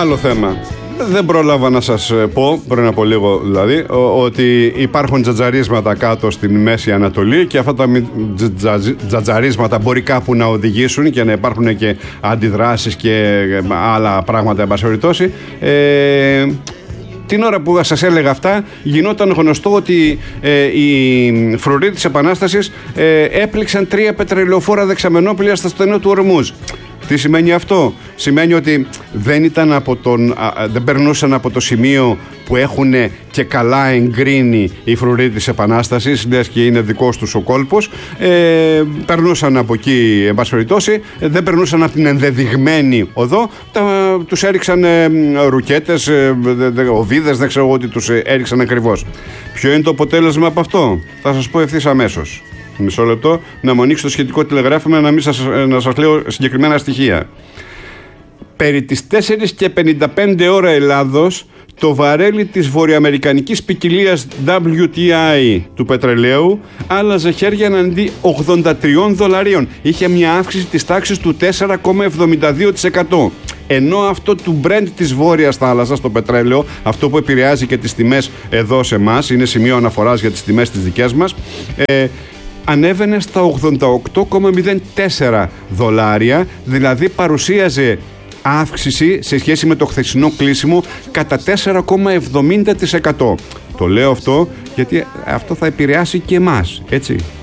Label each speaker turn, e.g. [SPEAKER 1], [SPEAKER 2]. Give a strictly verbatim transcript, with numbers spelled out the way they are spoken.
[SPEAKER 1] Άλλο θέμα. Δεν πρόλαβα να σας πω, πριν από λίγο δηλαδή, ότι υπάρχουν τζατζαρίσματα κάτω στη Μέση Ανατολή και αυτά τα τζατζαρίσματα μπορεί κάπου να οδηγήσουν και να υπάρχουν και αντιδράσεις και άλλα πράγματα, εν πάση περιπτώσει. Ε, την ώρα που σας έλεγα αυτά, γινόταν γνωστό ότι ε, οι φρουροί της Επανάστασης ε, έπληξαν τρία πετρελαιοφόρα δεξαμενόπλια στο στενό του Ορμούζ. Τι σημαίνει αυτό? Σημαίνει ότι δεν, ήταν από τον, α, δεν περνούσαν από το σημείο που έχουν και καλά εγκρίνει οι φρουροί της Επανάστασης, λες και είναι δικός τους ο κόλπος. Ε, περνούσαν από εκεί, εν πάση περιπτώσει, δεν περνούσαν από την ενδεδειγμένη οδό. Τα, τους έριξαν ε, ρουκέτες, ε, δε, οβίδες, δεν ξέρω ότι τους έριξαν ακριβώς. Ποιο είναι το αποτέλεσμα από αυτό? Θα σας πω ευθύς αμέσως. Μισό λεπτό, να μου ανοίξει το σχετικό τηλεγράφημα να, μην σας, να σας λέω συγκεκριμένα στοιχεία. Περί τις τέσσερις και πενήντα πέντε ώρα Ελλάδος, το βαρέλι της βορειοαμερικανικής ποικιλίας ντάμπλιου τι άι του πετρελαίου άλλαζε χέρια αντί ογδόντα τρία δολαρίων. Είχε μια αύξηση της τάξης του τέσσερα κόμμα εβδομήντα δύο τοις εκατό. Ενώ αυτό του Brent της Βόρειας Θάλασσας, το πετρέλαιο, αυτό που επηρεάζει και τις τιμές εδώ σε εμάς, είναι σημείο αναφοράς για τις τιμές τις δικές μας, ε, ανέβαινε στα ογδόντα οκτώ κόμμα μηδέν τέσσερα δολάρια, δηλαδή παρουσίαζε αύξηση σε σχέση με το χθεσινό κλείσιμο κατά τέσσερα κόμμα εβδομήντα τοις εκατό. Το λέω αυτό γιατί αυτό θα επηρεάσει και εμάς, έτσι.